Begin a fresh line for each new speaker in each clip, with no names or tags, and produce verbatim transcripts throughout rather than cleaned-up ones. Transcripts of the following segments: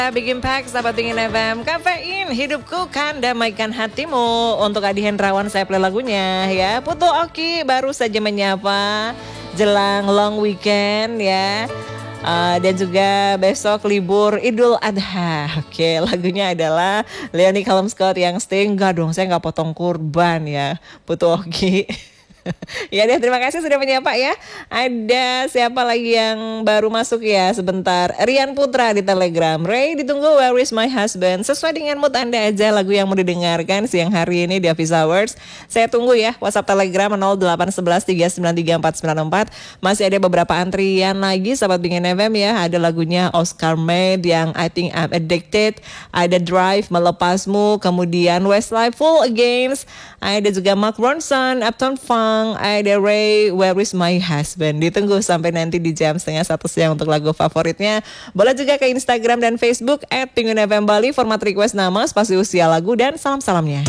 Big Impact, sahabat Pingin F M, kafein hidupku kan damaikan hatimu. Untuk Adi Hendrawan saya play lagunya ya. Putu Oki baru saja menyapa jelang long weekend ya. Uh, dan juga besok libur Idul Adha. Oke, lagunya adalah Leonie Callum Scott yang Stay. Enggak dong, saya nggak potong kurban ya, Putu Oki. Ya deh, terima kasih sudah menyapa ya. Ada siapa lagi yang baru masuk ya sebentar? Rian Putra di Telegram. Ray ditunggu Where Is My Husband. Sesuai dengan mood Anda aja lagu yang mau didengarkan siang hari ini di Hafiz Hours. Saya tunggu ya WhatsApp Telegram nol delapan satu satu tiga sembilan tiga empat sembilan empat. Masih ada beberapa antrian lagi sahabat Bingin F M ya. Ada lagunya Oscar Maid yang I Think I'm Addicted. Ada Drive Melepasmu. Kemudian Westlife Full Against. Ada juga Mark Ronson Uptown Funk. Ada Ray, Where Is My Husband. Ditunggu sampai nanti di jam setengah satu siang untuk lagu favoritnya. Boleh juga ke Instagram dan Facebook at Pingin F M Bali. Format request nama, spasi usia lagu, dan salam-salamnya.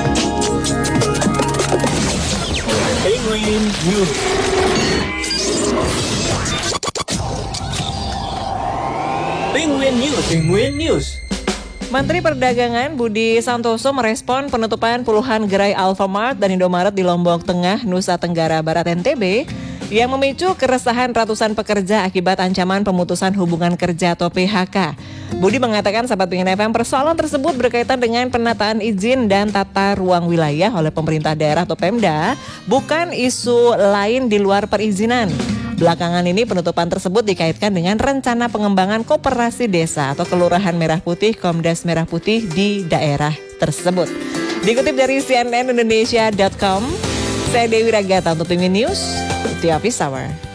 Penguin News. Penguin News. Penguin News.
Menteri Perdagangan Budi Santoso merespon penutupan puluhan gerai Alfamart dan Indomaret di Lombok Tengah, Nusa Tenggara Barat N T B yang memicu keresahan ratusan pekerja akibat ancaman pemutusan hubungan kerja atau P H K. Budi mengatakan sahabat Pingin F M, persoalan tersebut berkaitan dengan penataan izin dan tata ruang wilayah oleh pemerintah daerah atau Pemda, bukan isu lain di luar perizinan. Belakangan ini penutupan tersebut dikaitkan dengan rencana pengembangan koperasi desa atau Kelurahan Merah Putih Komdas Merah Putih di daerah tersebut. Dikutip dari C N N Indonesia dot com, saya Dewi Ragata untuk Pingin News, di Hafiz Hour.